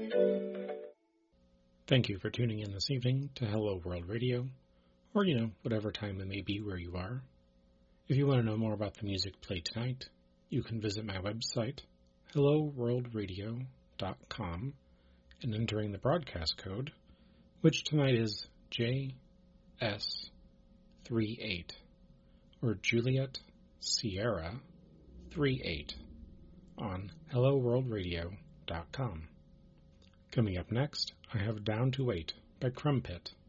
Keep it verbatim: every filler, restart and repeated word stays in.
Thank you for tuning in this evening to Hello World Radio, or, you know, whatever time it may be where you are. If you want to know more about the music played tonight, you can visit my website, hello world radio dot com, and entering the broadcast code, which tonight is J S thirty-eight, or Juliet Sierra thirty-eight, on hello world radio dot com. Coming up next, I have Down to Wait by Crumpet.